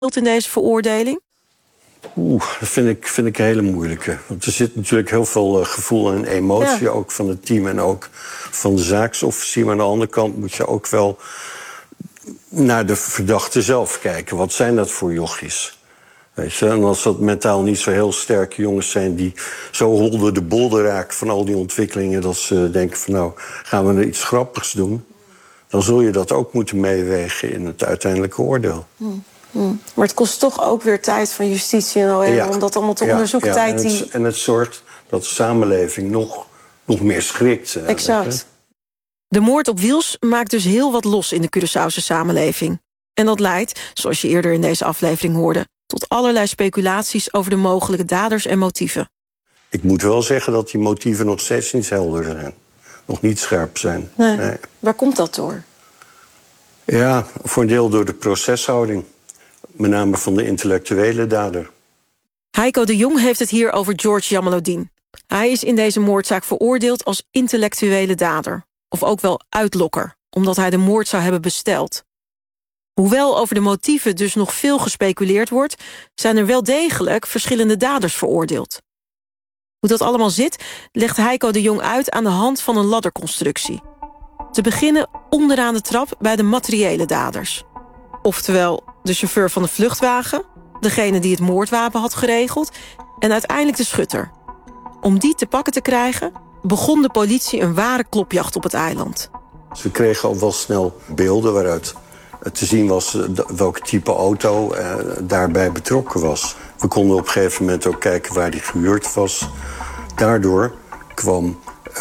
in deze veroordeling? Dat vind ik een hele moeilijke. Want er zit natuurlijk heel veel gevoel en emotie, ook van het team en ook van de zaaksofficier. Maar aan de andere kant moet je ook wel naar de verdachte zelf kijken. Wat zijn dat voor jochies? Weet je? En als dat mentaal niet zo heel sterke jongens zijn die zo holder de bolder raken van al die ontwikkelingen, dat ze denken van nou, gaan we er iets grappigs doen, dan zul je dat ook moeten meewegen in het uiteindelijke oordeel. Maar het kost toch ook weer tijd van justitie en OM om dat allemaal te onderzoeken. En het zorgt dat de samenleving nog meer schrikt. Exact. De moord op Wiels maakt dus heel wat los in de Curaçaose samenleving. En dat leidt, zoals je eerder in deze aflevering hoorde, tot allerlei speculaties over de mogelijke daders en motieven. Ik moet wel zeggen dat die motieven nog steeds niet helder zijn. Nog niet scherp zijn. Nee. Waar komt dat door? Ja, voor een deel door de proceshouding. Met name van de intellectuele dader. Heiko de Jong heeft het hier over George Jamaluddin. Hij is in deze moordzaak veroordeeld als intellectuele dader. Of ook wel uitlokker, omdat hij de moord zou hebben besteld. Hoewel over de motieven dus nog veel gespeculeerd wordt, zijn er wel degelijk verschillende daders veroordeeld. Hoe dat allemaal zit, legt Heiko de Jong uit aan de hand van een ladderconstructie. Te beginnen onderaan de trap bij de materiële daders. Oftewel de chauffeur van de vluchtwagen, degene die het moordwapen had geregeld en uiteindelijk de schutter. Om die te pakken te krijgen, begon de politie een ware klopjacht op het eiland. We kregen al wel snel beelden waaruit te zien was welk type auto daarbij betrokken was. We konden op een gegeven moment ook kijken waar die gehuurd was. Daardoor kwam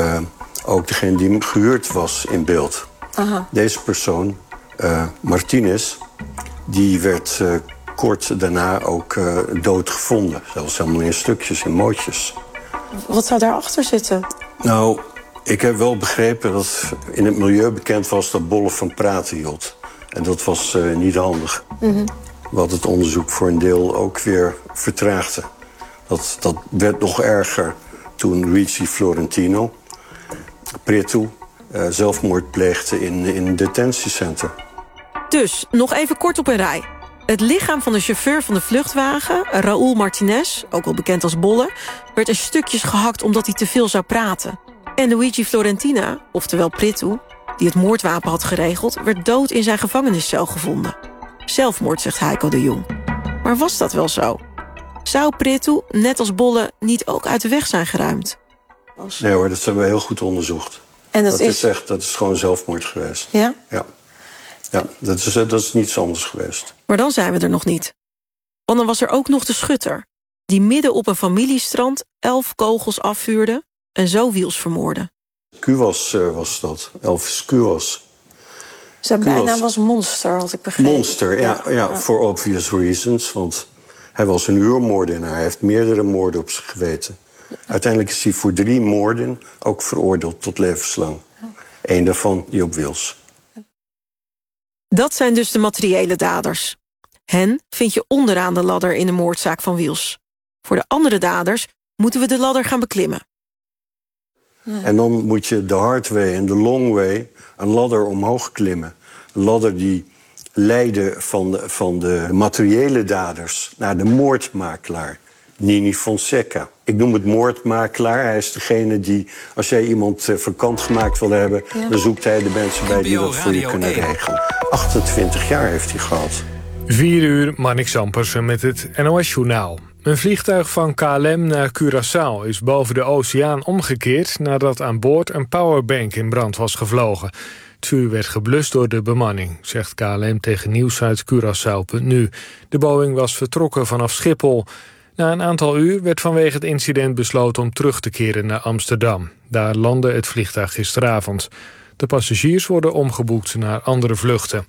ook degene die gehuurd was in beeld. Aha. Deze persoon, Martinez, die werd kort daarna ook dood gevonden. Zelfs helemaal in stukjes, in mootjes. Wat zou daarachter zitten? Nou, ik heb wel begrepen dat in het milieu bekend was dat Bolle van praten hield. En dat was niet handig. Wat het onderzoek voor een deel ook weer vertraagde. Dat werd nog erger toen Luigi Florentino, Pretu, zelfmoord pleegde in een detentiecentrum. Dus, nog even kort op een rij. Het lichaam van de chauffeur van de vluchtwagen, Raúl Martinez, ook wel bekend als Bolle, werd in stukjes gehakt omdat hij te veel zou praten. En Luigi Florentina, oftewel Pretu, die het moordwapen had geregeld, werd dood in zijn gevangeniscel gevonden. Zelfmoord, zegt Heiko de Jong. Maar was dat wel zo? Zou Pretu, net als Bolle, niet ook uit de weg zijn geruimd? Nee hoor, dat hebben we heel goed onderzocht. En dat is gewoon zelfmoord geweest. Ja? Ja, dat is niets anders geweest. Maar dan zijn we er nog niet. Want dan was er ook nog de schutter, die midden op een familiestrand 11 kogels afvuurde en zo Wiels vermoordde. Kuwas was dat, Elvis Kuwas. Zijn bijnaam was Monster, had ik begrepen. Monster, ja, for obvious reasons. Want hij was een huurmoordenaar. Hij heeft meerdere moorden op zich geweten. Uiteindelijk is hij voor 3 moorden ook veroordeeld tot levenslang. Eén daarvan die op Wiels. Dat zijn dus de materiële daders. Hen vind je onderaan de ladder in de moordzaak van Wiels. Voor de andere daders moeten we de ladder gaan beklimmen. En dan moet je de hard way en de long way een ladder omhoog klimmen. Een ladder die leidde van de materiële daders naar de moordmakelaar, Nini Fonseca. Ik noem het moordmakelaar. Hij is degene die, als jij iemand vakant gemaakt wil hebben, dan zoekt hij de mensen bij die dat voor je kunnen regelen. 28 jaar heeft hij gehad. 4 uur, Marnix Ampersen met het NOS-journaal. Een vliegtuig van KLM naar Curaçao is boven de oceaan omgekeerd nadat aan boord een powerbank in brand was gevlogen. Het vuur werd geblust door de bemanning, zegt KLM tegen nieuwssite Curaçao.nu. De Boeing was vertrokken vanaf Schiphol. Na een aantal uur werd vanwege het incident besloten om terug te keren naar Amsterdam. Daar landde het vliegtuig gisteravond. De passagiers worden omgeboekt naar andere vluchten.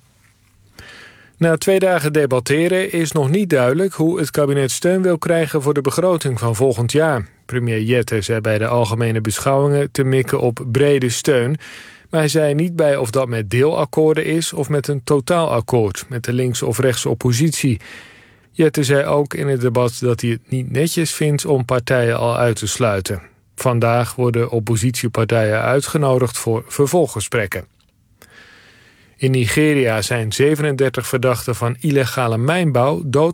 Na 2 dagen debatteren is nog niet duidelijk hoe het kabinet steun wil krijgen voor de begroting van volgend jaar. Premier Jette zei bij de algemene beschouwingen te mikken op brede steun. Maar hij zei niet bij of dat met deelakkoorden is of met een totaalakkoord met de linkse of rechtse oppositie. Jette zei ook in het debat dat hij het niet netjes vindt om partijen al uit te sluiten. Vandaag worden oppositiepartijen uitgenodigd voor vervolggesprekken. In Nigeria zijn 37 verdachten van illegale mijnbouw dood